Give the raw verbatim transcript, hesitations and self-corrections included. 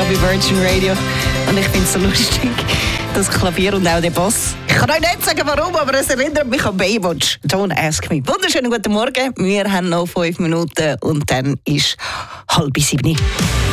bei Virgin Radio. Und ich finde es so lustig, das Klavier und auch der Bass. Ich kann euch nicht sagen, warum, aber es erinnert mich an Baywatch. Don't ask me. Wunderschönen guten Morgen. Wir haben noch fünf Minuten und dann ist halb sieben.